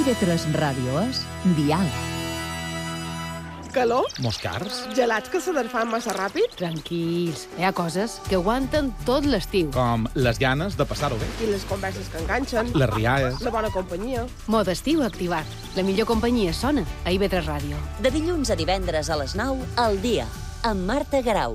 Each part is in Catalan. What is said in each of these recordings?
IB3 Ràdio és diàleg. Calor? Moscars? Gelats que se desfan massa ràpid? Tranquils, hi ha coses que aguanten tot l'estiu. Com les ganes de passar-ho bé. I les converses que enganxen? Les rialles. La bona companyia? Mod estiu activat. La millor companyia sona a IB3 Ràdio. De dilluns a divendres a les 9, al dia, amb Marta Garau.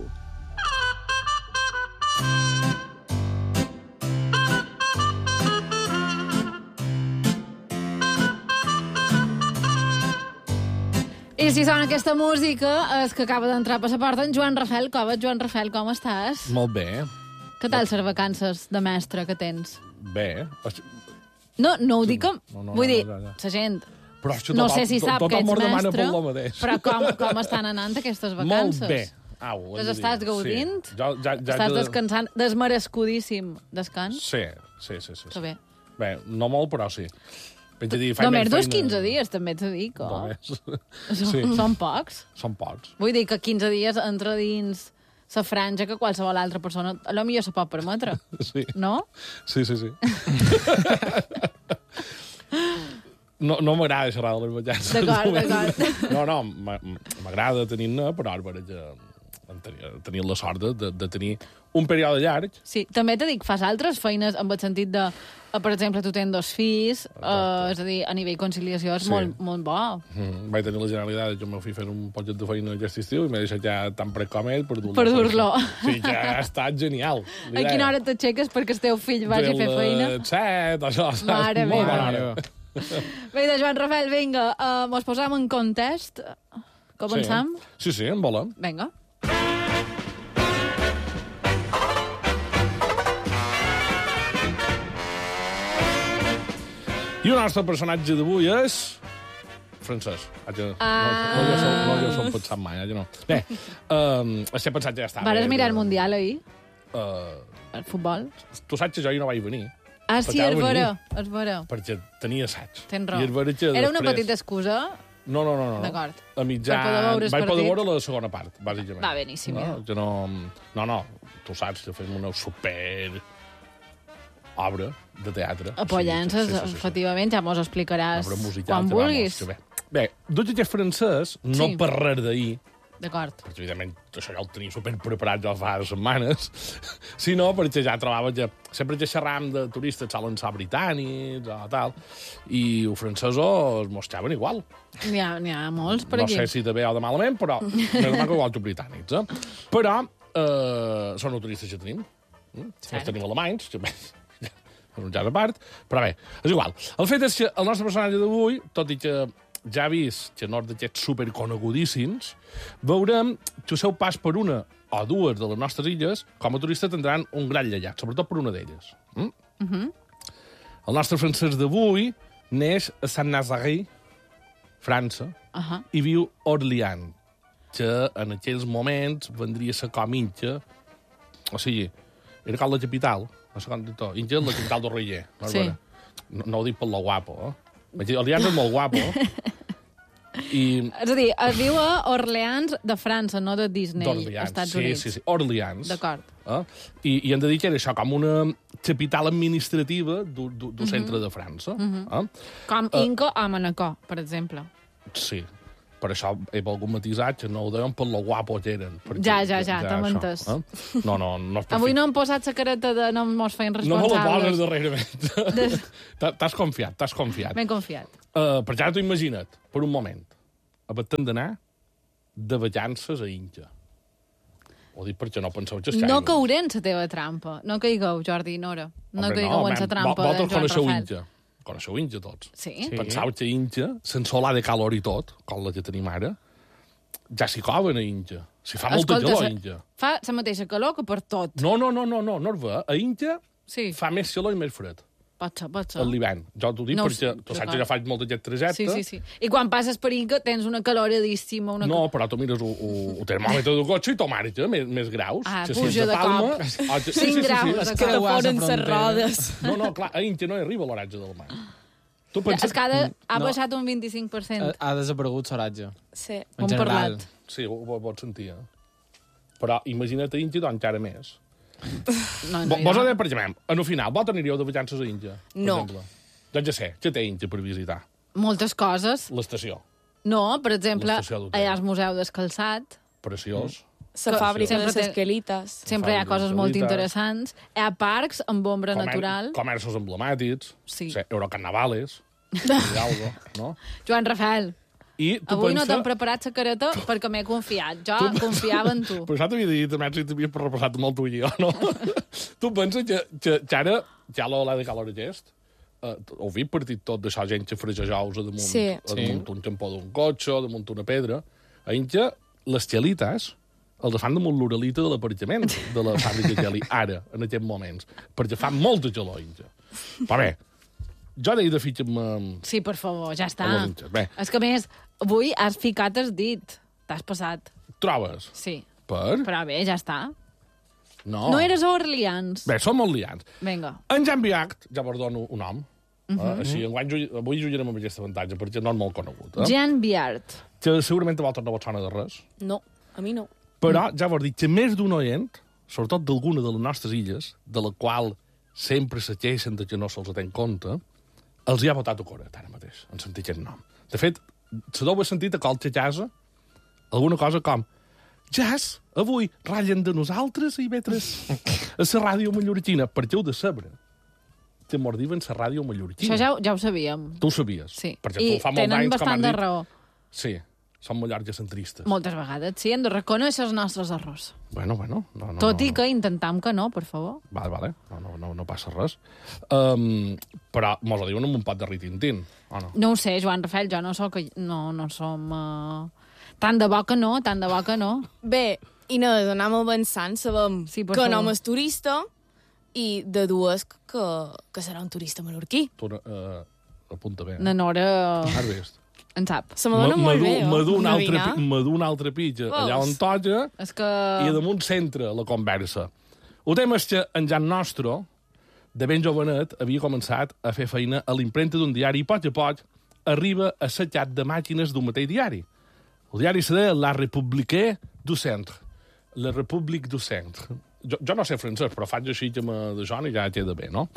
I si sona aquesta música és que acaba d'entrar per la porta en Joan Rafael Cova. Joan Rafael, com estàs? Molt bé. Què tal les vacances de mestre que tens? Bé. No ho dic com... No, Vull dir, ja. la gent... Però no sé si sap que ets mestre, mateix. però com estan anant aquestes vacances? Molt bé. Au, Les estàs gaudint? Sí. Ja Estàs descansant, desmerescudíssim descans? Sí. Que bé. Bé, no molt, però sí. Només 15 dies, també t'ho dic, oh? Sí. Són pocs. Són pocs. Vull dir que 15 dies entra dins la franja que qualsevol altra persona a lo millor se pot permetre. Sí. No? Sí. No m'agrada xerrar de les vacances. D'acord. No, m'agrada tenir-ne, però ara tenir la sort de tenir un període llarg. Sí, també t'he dit, fas altres feines en el sentit de, per exemple, tu tens 2 fills, és a dir, a nivell conciliació és molt bo. Vaig tenir la generalitat que el meu fill fes un poquet de feina aquest estiu i m'he deixat ja tan prec com ell per dur-lo. Sí, que ha estat genial. A quina hora t'aixeques perquè el teu fill vagi a fer feina? 7, això. Mare molt meva. bona hora. Bé, de Joan Rafael, vinga, mos posam en context. Començam? Sí, en volem. Vinga. I el nostre personatge d'avui és... francès. No jo som pensat mai, no. Bé, això he pensat ja està. Vares mirar el Mundial ahir? El futbol? Tu saps que jo hi no vaig venir. Ah, sí, és vera. Perquè tenia assaig. Tens raó. Era una petita excusa? No. D'acord. A mitjà... Vaig poder veure la segona part, bàsicament. Va, beníssim. No, tu saps que fem una super obra de teatre. A Pollences, efectivament, ja mos explicaràs quan vulguis. Bé, tots aquests francès, no per res d'ahir, d'acord, perquè evidentment això ja ho tenia superpreparat ja fa setmanes, sinó perquè ja trobava que sempre que xerram de turistes solen ser britànics o tal, i els francesos es mostraven igual. N'hi ha molts per aquí. No sé si de bé o de malament, però més o menys igual que els britànics. Però són els turistes que tenim. Els tenim alemanys, que un ja de part, però bé, és igual. El fet és que el nostre personatge d'avui, tot i que ja ha vist que no és d'aquests superconegudíssims, veurem que el seu pas per una o dues de les nostres illes, com a turista, tindran un gran lleiat, sobretot per una d'elles. El nostre francès d'avui neix a Saint-Nazaire, França, i viu a Orléans, que en aquells moments vendria a ser com Inca, o sigui, era com la capital, Inca és la capital del Reller. Sí. No ho dic per lo guapo, Orleans és molt guapo. És a dir, es diu a Orleans de França, no de Disney, Estats Units. Sí, Orleans. D'acord. I hem de dir que era això, com una capital administrativa d'un centre de França. Com Inca o Manacor, per exemple. Sí. Per això he volgut matisar que no ho deien per lo guapo que eren. Ja, t'hem entès. No. Avui no hem posat la careta de no mos feien responsables. No me la poses darrerament. T'has confiat. Ben confiat. Per ja t'ho imagina't, per un moment. Abastant d'anar de vacances a Inca. Ho dic perquè no penseu que no cauré en la teva trampa. No caigueu, Jordi i Nora. No caigueu en la trampa de Joan Rafael. Coneixeu Inca, tots. Sí. Pensau que Inca, sense olar de calor i tot, com la que tenim ara, ja s'hi coven a Inca. Si fa molta calor a Inca. Fa la mateixa calor que per tot. No es ve. A Inca fa més calor i més fred. Pot ser. A l'hivern. Jo t'ho dic perquè tu saps que ja faig molt d'aquest trajecte. Sí. I quan passes per Inca tens una caloradíssima. No, però tu mires el termòmetre del cotxe i tomàrica, més graus. Puja de cop. 5 graus. Es que foren ses rodes. No, clar, a Inca no hi arriba l'oratge del mar. És que ha baixat un 25%. Ha desaparegut l'oratge. Sí, ho hem parlat. Sí, ho pots sentir, Però imagina't a Inca, doncs encara més. Vos per exemple, en el final, vos aniríeu de vacances a Inca? No. Doncs ja sé, què té Inca per visitar? Moltes coses. L'estació, No, per exemple, L'estació d'hotel. allà al Museu del Calçat preciós. La fàbrica Sempre de les té- quelites. sempre hi ha coses molt Qualitat. interessants. Hi ha parcs amb ombra natural. Comerços emblemàtics. Sí. Eurocarnavales. Hidalgo, no? Joan Rafael, I tu avui no pensa... t'han preparat la careta perquè m'he confiat. Jo confiava en tu. Però això t'havia dit, també, si t'havies repassat molt tu i jo, no? Tu penses que ara, ja l'ha de calar aquest, heu vist partit tot d'això, gent que freja ous damunt, Sí. damunt un campó d'un cotxe, damunt una pedra. A Inca, les xelites els fan damunt l'uralita de l'aparcament de la fàbrica Geli, ara, en aquests moments, perquè fa molta gelor, Inca. Però bé, jo deia de fitxar-me... Sí, per favor, ja està. A les Inques, bé. És que, a més, avui has ficat el dit. T'has passat. Trobes? Sí. Per? Però bé, ja està. No. No eres a Orleans. Bé, som molt liants. Vinga. En Jan Biacht, ja vos dono un nom. Així, avui jugarem amb aquest avantatge, perquè no és molt conegut. Jean Biart. Que segurament a vosaltres no vos sona de res. No, a mi no. Però ja vos dic que més d'un oient, sobretot d'alguna de les nostres illes, de la qual sempre se queixen de que no se'ls ten compte, els hi ha votat a coret ara mateix, en sentir aquest nom. De fet, se deu haver sentit a qualque casa alguna cosa com «Jas, avui ratllen de nosaltres i vetres a la ràdio mallorquina», perquè heu de saber que mos diuen la ràdio mallorquina. Això ja ho sabíem. Tu ho sabies. Sí. Perquè I tu fa molt tenen d'anys que bastant m'han de dit... raó. Sí, són mallorquicentristes. Moltes vegades, sí, hem de reconèixer els nostres errors. Bueno. No, Tot i no. que intentam que no, per favor. Vale. No passa res. Però mos ho diuen amb un pot de ritintín, o no? No ho sé, Joan Rafael, jo no soc... No som... Tant de bo que no, tant de bo que no. Bé, i no, anem avançant, sabem Sí, per que favor. un home és turista i de dues que serà un turista mallorquí. Tu apunta bé. Na Nora Has vist? en sap. Se m'adona molt bé, Me du endevinar. un altre pitja Veus? allà on toca És que... i damunt centra la conversa. El tema és que en Jan Nostro, de ben jovenet, havia començat a fer feina a l'impremta d'un diari i a poc arriba a assetjat de màquines d'un mateix diari. El diari se deia La République du Centre. La République du Centre. Jo no sé francès, però faig així que de Joan i ja queda bé, no?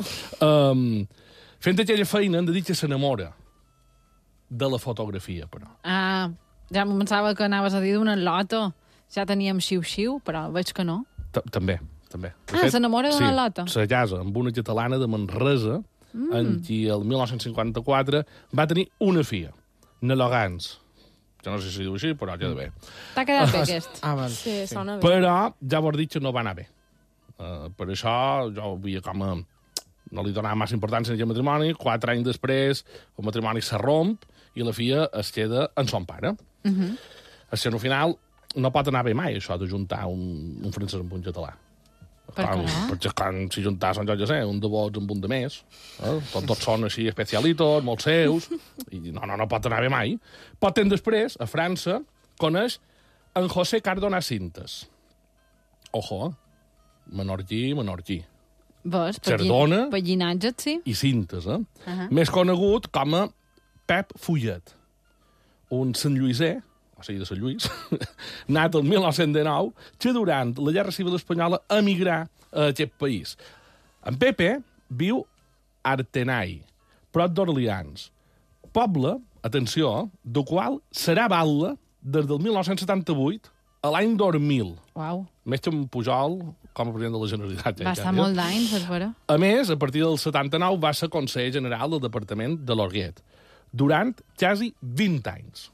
Fent aquella feina hem de dir que s'enamora de la fotografia, però. Ah, ja em pensava que anaves a dir d'una lota. Ja teníem xiu-xiu, però veig que no. També. Ah, s'enamora d'una lota. Sí, se casa amb una catalana de Manresa, en qui el 1954 va tenir una filla, na Logans. Jo no sé si diu així, però queda bé. T'ha quedat bé, aquest. Ah, val. Sí, sona bé. Però ja vos dic que no va anar bé. Per això jo havia com a... No li donava massa importància al matrimoni. 4 anys després, el matrimoni se romp i la filla es queda en son pare. Al final, no pot anar bé mai, això, de juntar un francès amb un català. Per què no? Perquè quan s'hi juntassen, jo ja sé, un de vots amb un de més, tots són així especialitos, molts seus, i no pot anar bé mai. Poc temps després, a França, coneix en José Cardona Cintas. Ojo, menorquí. Ves, Cardona. per llinatge, sí. I Cintas, més conegut com a Pep Fullet, un santlluïser, o sigui, de Sant Lluís, nat el 1919, que durant la Guerra Civil Espanyola emigrà a aquest país. En Pepe viu a Artenay, prop d'Orleans, poble, atenció, del qual serà batlle des del 1978 a l'any 2000. Uau, Més que en Pujol, com a president de la Generalitat. va estar molt d'anys, és vera. A més, a partir del 79 va ser conseller general del Departament de l'Orguet, durant quasi 20 anys.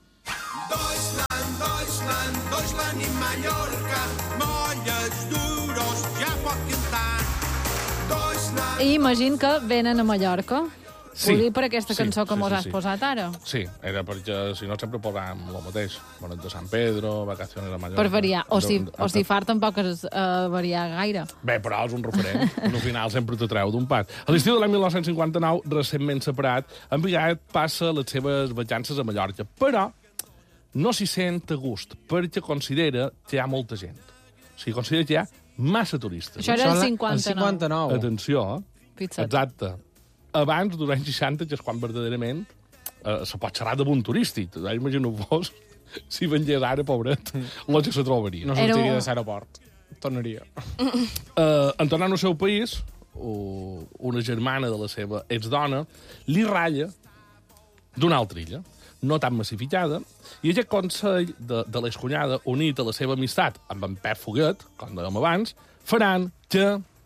Deutschland i Mallorca, molles duros, ja pot cantar. Deutschland... I imagino que venen a Mallorca. Sí, Ho dic per aquesta sí, cançó que sí, mos sí, has sí. posat ara. Sí, era perquè, si no, sempre posàvem el mateix. Bonet de Sant Pedro, vacaciones a Mallorca... Per variar. O si far tampoc és variar gaire. Bé, però és un referent. Al final sempre te treu d'un pas. A l'estiu de l'any 1959, recentment separat, en Bigat passa les seves vacances a Mallorca, però no s'hi sent a gust, perquè considera que hi ha molta gent. O sigui, considera que hi ha massa turistes. Això era el El 59. 59. Atenció, Fixa't. exacte. Abans, dels anys 60, que és quan verdaderament se pot xerrar de bon turístic. Imagino-vos si vengués ara, pobret, el que se trobaria. No Era sortiria un- de l'aeroport. Tornaria. En tornant al seu país, una germana de la seva exdona li ratlla d'una altra illa, no tan massificada, i aquest consell de l'excunyada, unit a la seva amistat amb en Pep Foguet, com dèiem abans, faran que